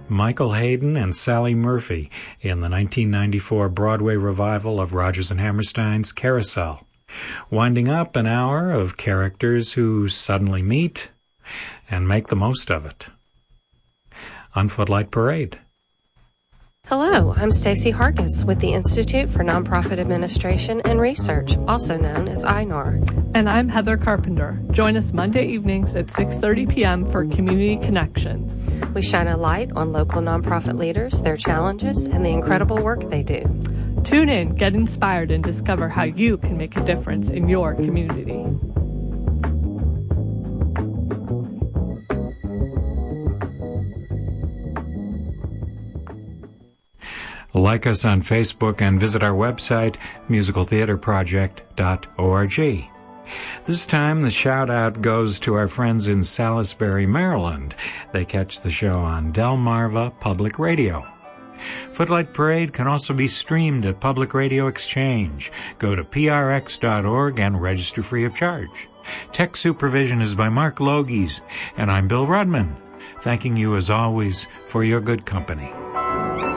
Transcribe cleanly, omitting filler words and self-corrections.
Michael Hayden and Sally Murphy in the 1994 Broadway revival of Rodgers and Hammerstein's Carousel, winding up an hour of characters who suddenly meet and make the most of it. On Footlight Parade. Hello, I'm Stacy Hargis with the Institute for Nonprofit Administration and Research, also known as INAR. And I'm Heather Carpenter. Join us Monday evenings at 6:30 p.m. for Community Connections. We shine a light on local nonprofit leaders, their challenges, and the incredible work they do. Tune in, get inspired, and discover how you can make a difference in your community. Like us on Facebook and visit our website, musicaltheaterproject.org. This time, the shout-out goes to our friends in Salisbury, Maryland. They catch the show on Delmarva Public Radio. Footlight Parade can also be streamed at Public Radio Exchange. Go to prx.org and register free of charge. Tech supervision is by Mark Logies, and I'm Bill Rudman, thanking you as always for your good company.